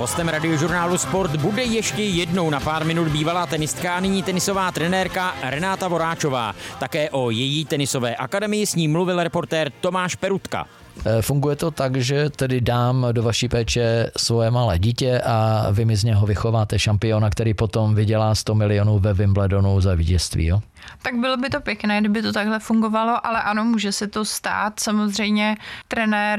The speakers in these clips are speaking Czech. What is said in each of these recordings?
Hostem Radiožurnálu Sport bude ještě jednou na pár minut bývalá tenistka a nyní tenisová trenérka Renáta Voráčová. Také o její tenisové akademii s ní mluvil reportér Tomáš Perutka. Funguje to tak, že tedy dám do vaší péče svoje malé dítě a vy mi z něho vychováte šampiona, který potom vydělá 100 milionů ve Wimbledonu za vítězství, jo? Tak bylo by to pěkné, kdyby to takhle fungovalo, ale ano, může se to stát. Samozřejmě trenér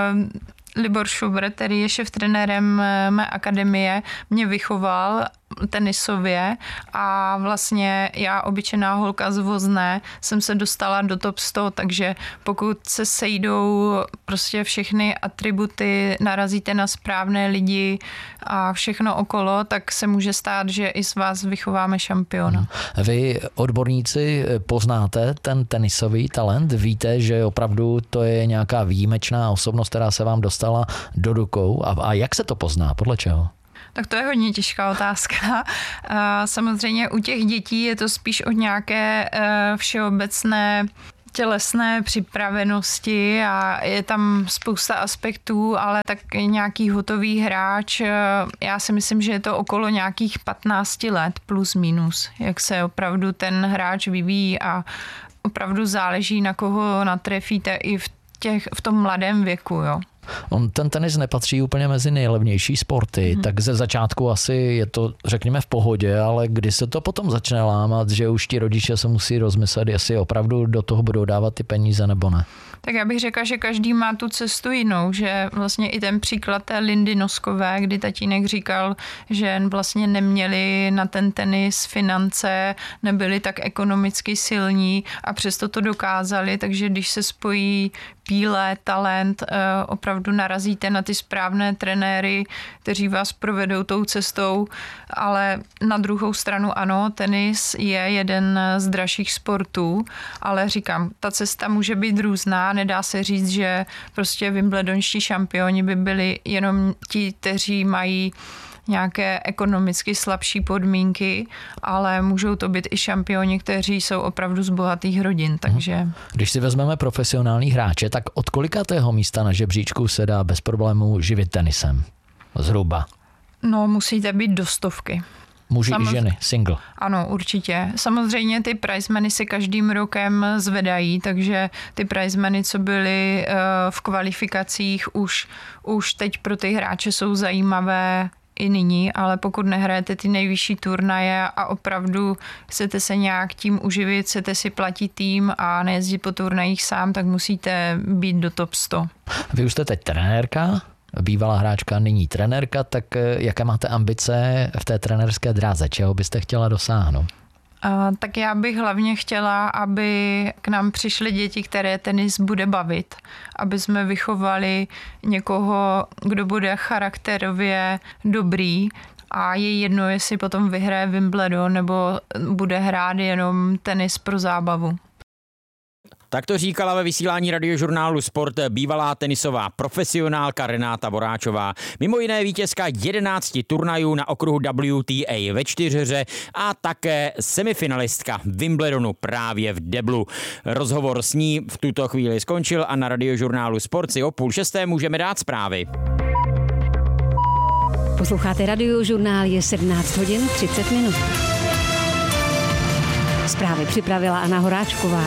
Libor Šubr, který je šéftrenérem mé akademie, mě vychoval tenisově a vlastně já, obyčejná holka z Vozné, jsem se dostala do top 100, takže pokud se sejdou prostě všechny atributy, narazíte na správné lidi a všechno okolo, tak se může stát, že i z vás vychováme šampiona. Vy, odborníci, poznáte ten tenisový talent? Víte, že opravdu to je nějaká výjimečná osobnost, která se vám dostala do rukou? A jak se to pozná? Podle čeho? Tak to je hodně těžká otázka. Samozřejmě u těch dětí je to spíš o nějaké všeobecné tělesné připravenosti a je tam spousta aspektů, ale tak nějaký hotový hráč, já si myslím, že je to okolo nějakých 15 let plus minus, jak se opravdu ten hráč vyvíjí a opravdu záleží, na koho natrefíte i v tom mladém věku, jo. Ten tenis nepatří úplně mezi nejlevnější sporty, tak ze začátku asi je to, řekněme, v pohodě, ale kdy se to potom začne lámat, že už ti rodiče se musí rozmyslet, jestli opravdu do toho budou dávat ty peníze nebo ne. Tak já bych řekla, že každý má tu cestu jinou, že vlastně i ten příklad té Lindy Noskové, kdy tatínek říkal, že vlastně neměli na ten tenis finance, nebyli tak ekonomicky silní a přesto to dokázali, takže když se spojí píle, talent, opravdu narazíte na ty správné trenéry, kteří vás provedou tou cestou, ale na druhou stranu ano, tenis je jeden z dražších sportů, ale říkám, ta cesta může být různá, nedá se říct, že prostě wimbledonští šampioni by byli jenom ti, kteří mají nějaké ekonomicky slabší podmínky, ale můžou to být i šampioni, kteří jsou opravdu z bohatých rodin, takže... Když si vezmeme profesionální hráče, tak od kolikátého místa na žebříčku se dá bez problémů živit tenisem? Zhruba. No, musíte být do 100. Muži i ženy, single. Ano, určitě. Samozřejmě ty prizemany se každým rokem zvedají, takže ty prizemany, co byly v kvalifikacích, už teď pro ty hráče jsou zajímavé i nyní, ale pokud nehrajete ty nejvyšší turnaje a opravdu chcete se nějak tím uživit, chcete si platit tým a nejezdit po turnajích sám, tak musíte být do top 100. Vy už jste teď trenérka, bývalá hráčka, nyní trenérka, tak jaké máte ambice v té trenérské dráze? Čeho byste chtěla dosáhnout? Tak já bych hlavně chtěla, aby k nám přišly děti, které tenis bude bavit. Aby jsme vychovali někoho, kdo bude charakterově dobrý a je jedno, jestli potom vyhraje Wimbledon nebo bude hrát jenom tenis pro zábavu. Tak to říkala ve vysílání Radiožurnálu Sport bývalá tenisová profesionálka Renáta Voráčová. Mimo jiné vítězka 11 turnajů na okruhu WTA ve čtyřhře a také semifinalistka Wimbledonu právě v deblu. Rozhovor s ní v tuto chvíli skončil a na Radiožurnálu Sport si o 5:30 můžeme dát zprávy. Posloucháte Radiožurnál, je 17 hodin 30 minut. Zprávy připravila Anna Horáčková.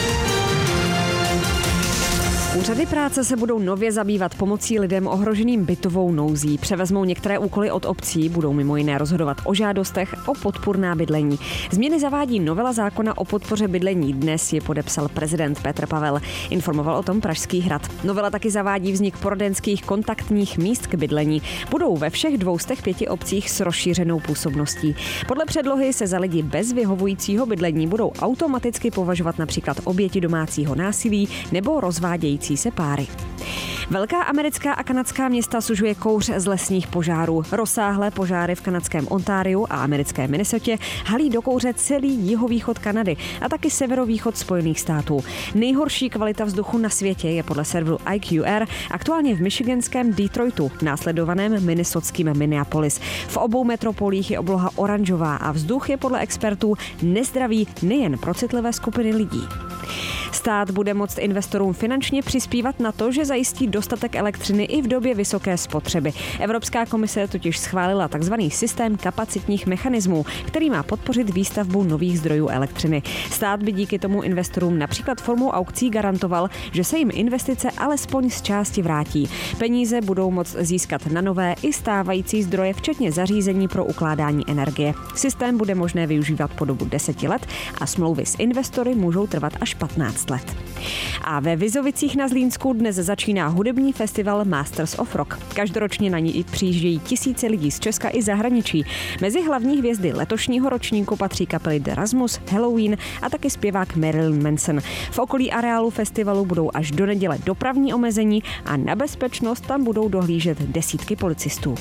Úřady práce se budou nově zabývat pomocí lidem ohroženým bytovou nouzí. Převezmou některé úkoly od obcí, budou mimo jiné rozhodovat o žádostech o podpůrná bydlení. Změny zavádí novela zákona o podpoře bydlení. Dnes ji podepsal prezident Petr Pavel. Informoval o tom Pražský hrad. Novela taky zavádí vznik poradenských kontaktních míst k bydlení. Budou ve všech 205 obcích s rozšířenou působností. Podle předlohy se za lidi bez vyhovujícího bydlení budou automaticky považovat například oběti domácího násilí nebo rozvádějící se páry. Velká americká a kanadská města sužuje kouř z lesních požárů. Rozsáhlé požáry v kanadském Ontariu a americké Minnesotě halí do kouře celý jihovýchod Kanady a taky severovýchod Spojených států. Nejhorší kvalita vzduchu na světě je podle serveru IQR aktuálně v michiganském Detroitu, následovaném minnesotským Minneapolis. V obou metropolích je obloha oranžová a vzduch je podle expertů nezdravý nejen pro citlivé skupiny lidí. Stát bude moct investorům finančně přispívat na to, že zajistí dostatek elektřiny i v době vysoké spotřeby. Evropská komise totiž schválila takzvaný systém kapacitních mechanismů, který má podpořit výstavbu nových zdrojů elektřiny. Stát by díky tomu investorům například formou aukcí garantoval, že se jim investice alespoň z části vrátí. Peníze budou moct získat na nové i stávající zdroje, včetně zařízení pro ukládání energie. Systém bude možné využívat po dobu 10 let a smlouvy s investory můžou trvat až 15 let. A ve Vizovicích na Zlínsku dnes začíná hudební festival Masters of Rock. Každoročně na ní přijíždějí tisíce lidí z Česka i zahraničí. Mezi hlavní hvězdy letošního ročníku patří kapely The Rasmus, Halloween a taky zpěvák Marilyn Manson. V okolí areálu festivalu budou až do neděle dopravní omezení a na bezpečnost tam budou dohlížet desítky policistů.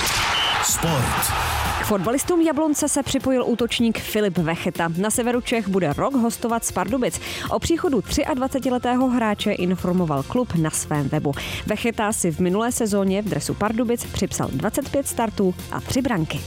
Sport. K fotbalistům Jablonce se připojil útočník Filip Vecheta. Na severu Čech bude rok hostovat z Pardubic. O příchodu 23letého hráče informoval klub na svém webu. Vecheta si v minulé sezóně v dresu Pardubic připsal 25 startů a 3 branky.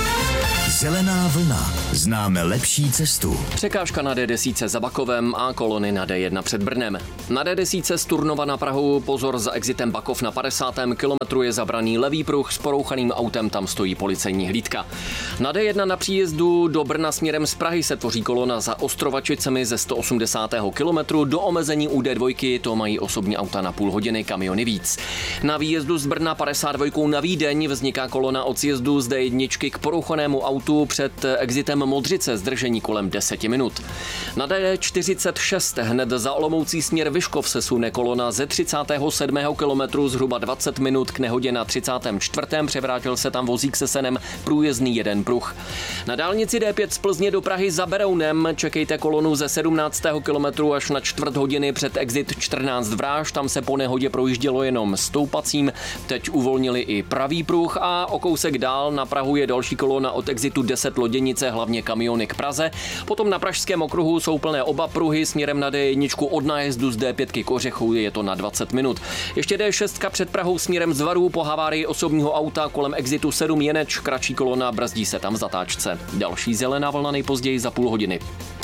Zelená vlna. Známe lepší cestu. Překážka na D10 za Bakovem a kolony na D1 před Brnem. Na D10 z Turnova na Prahu pozor za exitem Bakov na 50. kilometru je zabraný levý pruh s porouchaným autem, tam stojí policejní hlídka. Na D1 na příjezdu do Brna směrem z Prahy se tvoří kolona za Ostrovačicemi ze 180. kilometru, do omezení u D2 to mají osobní auta na půl hodiny, kamiony víc. Na výjezdu z Brna 52 na Vídeň vzniká kolona od sjezdu z D1 k porouchanému autu před exitem Modřice, zdržení kolem 10 minut. Na D46 hned za Olomoucí směr Vyškov se sune kolona ze 37. kilometru zhruba 20 minut k nehodě na 34. Převrátil se tam vozík se senem, průjezdný jeden pruh. Na dálnici D5 z Plzně do Prahy za Berounem čekejte kolonu ze 17. kilometru až na čtvrt hodiny před exit 14 Vráž, tam se po nehodě projíždělo jenom stoupacím, teď uvolnili i pravý pruh a o kousek dál na Prahu je další kolona od exitu 10 Loděnice, hlavně kamiony k Praze. Potom na Pražském okruhu jsou plné oba pruhy směrem na D1 od nájezdu z D5 k Ořechu, je to na 20 minut. Ještě D6 před Prahou směrem z Varů po havárii osobního auta kolem exitu 7 Jeneč, kratší kolona, brzdí se tam v zatáčce. Další zelená vlna nejpozději za půl hodiny.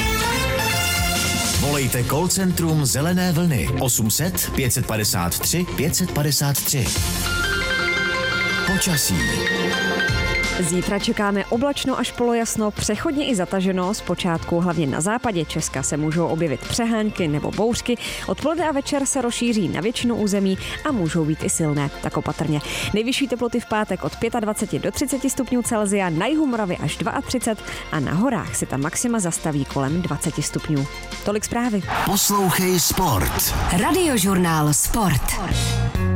Volejte call centrum Zelené vlny 800 553 553. Počasí. Zítra čekáme oblačno až polojasno, přechodně i zataženo. Zpočátku hlavně na západě Česka se můžou objevit přehánky nebo bouřky. Odpoledne a večer se rozšíří na většinu území a můžou být i silné, tak opatrně. Nejvyšší teploty v pátek od 25 do 30 stupňů Celsia, na jihu Moravy až 32 a na horách si ta maxima zastaví kolem 20 stupňů. Tolik zprávy. Poslouchej Sport. Radiožurnál Sport.